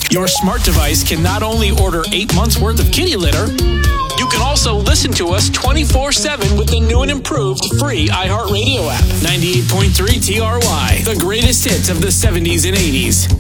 Your smart device can not only order 8 months worth of kitty litter, you can also listen to us 24/7 with the new and improved free iHeartRadio app. 98.3 TRY, the greatest hits of the 70s and 80s.